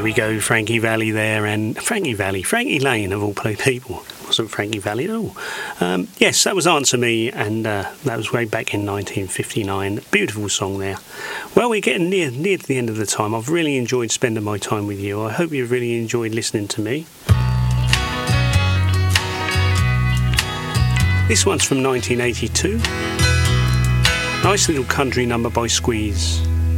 we go, Frankie Valli there, and Frankie Lane of all people. Wasn't Frankie Valli at all. Yes, that was Answer Me, and that was way back in 1959. Beautiful song there. Well, we're getting near to the end of the time. I've really enjoyed spending my time with you. I hope you've really enjoyed listening to me. This one's from 1982. Nice little country number by Squeeze.